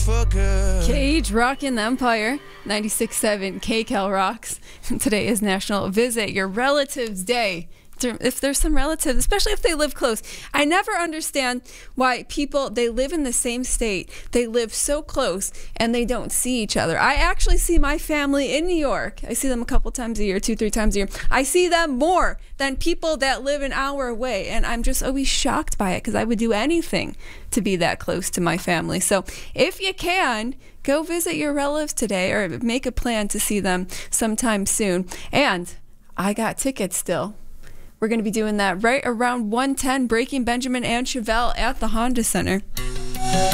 for good. Cage rockin' the Empire, 96.7 KCAL rocks. Today is National Visit Your Relatives Day. If there's some relatives, especially if they live close. I never understand why people, they live in the same state, they live so close, and they don't see each other. I actually see my family in New York. I see them a couple times a year, 2-3 times a year. I see them more than people that live an hour away, and I'm just always shocked by it because I would do anything to be that close to my family. So if you can, go visit your relatives today or make a plan to see them sometime soon. And I got tickets still. We're going to be doing that right around 1:10, Breaking Benjamin and Chevelle at the Honda Center.